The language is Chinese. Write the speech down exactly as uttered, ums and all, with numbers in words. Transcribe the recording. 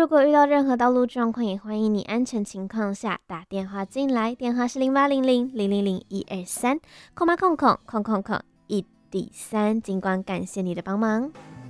如果遇到任何道路状况，也欢迎你安全情况下打电话进来，电话是零八零零零零零一二三空八空空空空空一底三。尽管感谢你的帮忙。